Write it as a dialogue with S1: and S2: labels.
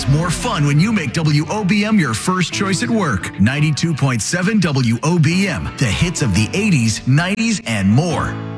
S1: always more fun when you make WOBM your first choice at work. 92.7 WOBM, the hits of the 80s, 90s, and more.